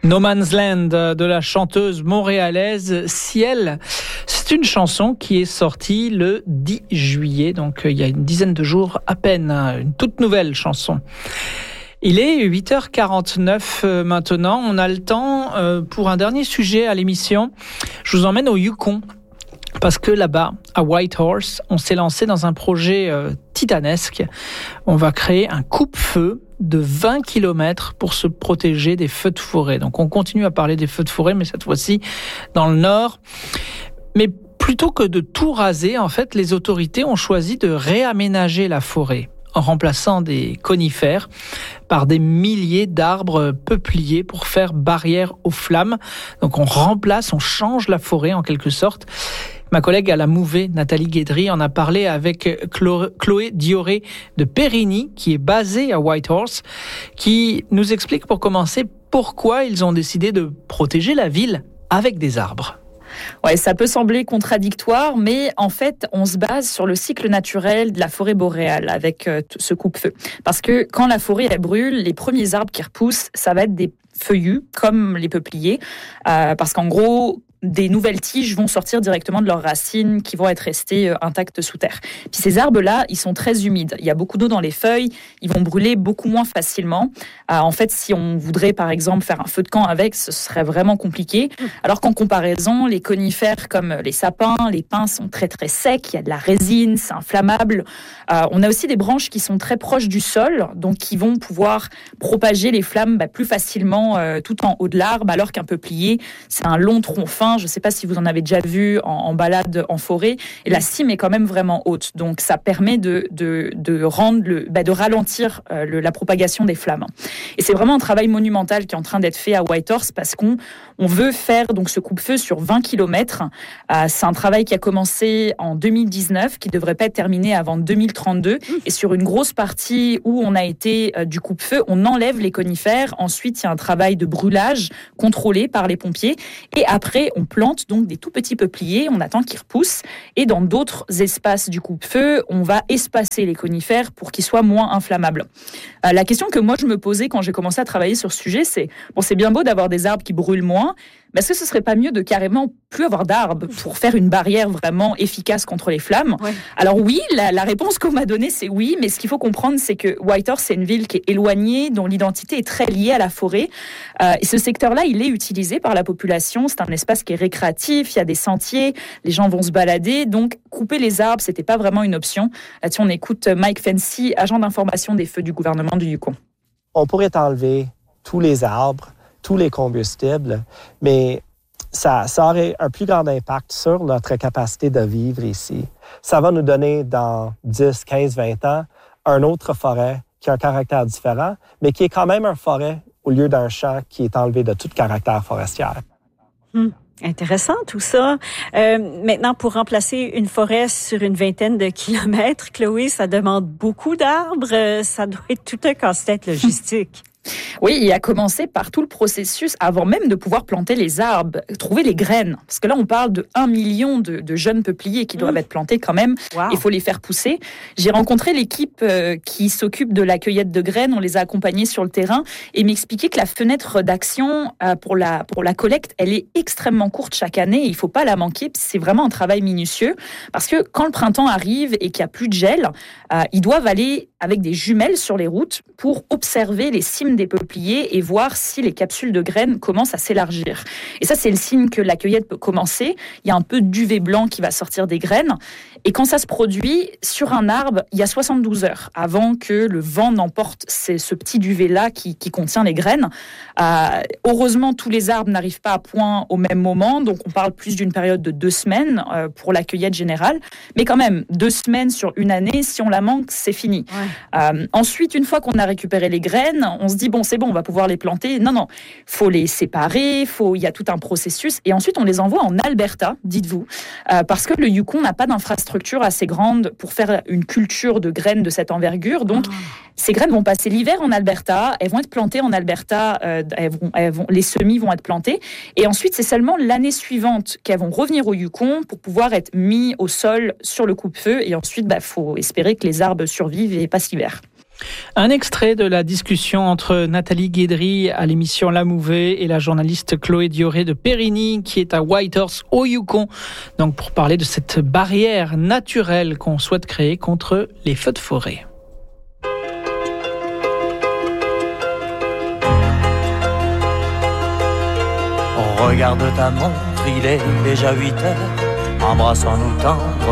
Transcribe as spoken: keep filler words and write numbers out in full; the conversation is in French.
No Man's Land de la chanteuse montréalaise Ciel. C'est une chanson qui est sortie le dix juillet, donc il y a une dizaine de jours à peine, une toute nouvelle chanson. Il est huit heures quarante-neuf maintenant, on a le temps pour un dernier sujet à l'émission. Je vous emmène au Yukon. Parce que là-bas, à Whitehorse, on s'est lancé dans un projet euh, titanesque. On va créer un coupe-feu de vingt kilomètres pour se protéger des feux de forêt. Donc on continue à parler des feux de forêt, mais cette fois-ci dans le nord. Mais plutôt que de tout raser, en fait, les autorités ont choisi de réaménager la forêt en remplaçant des conifères par des milliers d'arbres peupliers pour faire barrière aux flammes. Donc on remplace, on change la forêt en quelque sorte. Ma collègue à la Mouvée, Nathalie Guédry, en a parlé avec Chloé Dioré de Périgny, qui est basée à Whitehorse, qui nous explique pour commencer pourquoi ils ont décidé de protéger la ville avec des arbres. Ouais, ça peut sembler contradictoire, mais en fait, on se base sur le cycle naturel de la forêt boréale avec euh, ce coupe-feu. Parce que quand la forêt elle brûle, les premiers arbres qui repoussent, ça va être des feuillus, comme les peupliers, euh, parce qu'en gros, des nouvelles tiges vont sortir directement de leurs racines qui vont être restées euh, intactes sous terre. Puis ces arbres-là, ils sont très humides. Il y a beaucoup d'eau dans les feuilles, ils vont brûler beaucoup moins facilement. Euh, en fait, si on voudrait, par exemple, faire un feu de camp avec, ce serait vraiment compliqué. Alors qu'en comparaison, les conifères comme les sapins, les pins sont très très secs, il y a de la résine, c'est inflammable. Euh, on a aussi des branches qui sont très proches du sol, donc qui vont pouvoir propager les flammes bah, plus facilement euh, tout en haut de l'arbre, alors qu'un peuplier, c'est un long tronc fin. Je ne sais pas si vous en avez déjà vu en, en balade en forêt. Et la cime est quand même vraiment haute. Donc, ça permet de, de, de, rendre le, bah, de ralentir euh, le, la propagation des flammes. Et c'est vraiment un travail monumental qui est en train d'être fait à Whitehorse parce qu'on on veut faire donc, ce coupe-feu sur vingt kilomètres. Euh, c'est un travail qui a commencé en deux mille dix-neuf, qui ne devrait pas être terminé avant deux mille trente-deux. Et sur une grosse partie où on a été euh, du coupe-feu, on enlève les conifères. Ensuite, il y a un travail de brûlage contrôlé par les pompiers. Et après, on plante donc des tout petits peupliers, on attend qu'ils repoussent, et dans d'autres espaces du coupe-feu, on va espacer les conifères pour qu'ils soient moins inflammables. Euh, la question que moi je me posais quand j'ai commencé à travailler sur ce sujet, c'est, bon, c'est bien beau d'avoir des arbres qui brûlent moins, mais est-ce que ce serait pas mieux de carrément plus avoir d'arbres pour faire une barrière vraiment efficace contre les flammes? Ouais. Alors oui, la, la réponse qu'on m'a donnée, c'est oui, mais ce qu'il faut comprendre, c'est que Whitehorse, c'est une ville qui est éloignée, dont l'identité est très liée à la forêt. Euh, et ce secteur-là, il est utilisé par la population. C'est un espace qui est récréatif, il y a des sentiers, les gens vont se balader. Donc, couper les arbres, c'était pas vraiment une option. Là-dessus, on écoute Mike Fancy, agent d'information des feux du gouvernement du Yukon. On pourrait enlever tous les arbres, tous les combustibles, mais ça, ça aurait un plus grand impact sur notre capacité de vivre ici. Ça va nous donner dans dix, quinze, vingt ans une autre forêt qui a un caractère différent, mais qui est quand même une forêt au lieu d'un champ qui est enlevé de tout caractère forestier. Hum. Intéressant tout ça. Euh, maintenant, pour remplacer une forêt sur une vingtaine de kilomètres, Chloé, ça demande beaucoup d'arbres. Ça doit être tout un casse-tête logistique. Oui, il a commencé par tout le processus avant même de pouvoir planter les arbres, trouver les graines. Parce que là, on parle de un million de, de jeunes peupliers qui doivent mmh. être plantés quand même. Wow. Il faut les faire pousser. J'ai rencontré l'équipe euh, qui s'occupe de la cueillette de graines. On les a accompagnés sur le terrain et m'expliquait que la fenêtre d'action euh, pour, la, pour la collecte, elle est extrêmement courte chaque année. Il ne faut pas la manquer. C'est vraiment un travail minutieux. Parce que quand le printemps arrive et qu'il n'y a plus de gel, euh, ils doivent aller avec des jumelles sur les routes pour observer les cimes des peupliers et voir si les capsules de graines commencent à s'élargir. Et ça, c'est le signe que la cueillette peut commencer. Il y a un peu d'U V blanc qui va sortir des graines. Et quand ça se produit, sur un arbre, il y a soixante-douze heures avant que le vent n'emporte ce petit duvet-là qui, qui contient les graines. Euh, heureusement, tous les arbres n'arrivent pas à point au même moment. Donc, on parle plus d'une période de deux semaines euh, pour la cueillette générale. Mais quand même, deux semaines sur une année, si on la manque, c'est fini. Ouais. Euh, ensuite, une fois qu'on a récupéré les graines, on se dit, bon, c'est bon, on va pouvoir les planter. Non, non, il faut les séparer, faut, il y a tout un processus. Et ensuite, on les envoie en Alberta, dites-vous, euh, parce que le Yukon n'a pas d'infrastructure assez grande pour faire une culture de graines de cette envergure. Donc, oh. ces graines vont passer l'hiver en Alberta, elles vont être plantées en Alberta, euh, elles vont, elles vont, les semis vont être plantés. Et ensuite, c'est seulement l'année suivante qu'elles vont revenir au Yukon pour pouvoir être mis au sol sur le coupe-feu. Et ensuite, il bah, faut espérer que les arbres survivent et passent l'hiver. Un extrait de la discussion entre Nathalie Guédry à l'émission La Mouvée et la journaliste Chloé Dioré de Périgny qui est à Whitehorse au Yukon. Donc pour parler de cette barrière naturelle qu'on souhaite créer contre les feux de forêt. On regarde ta montre, il est déjà huit heures. Embrassons-nous tendre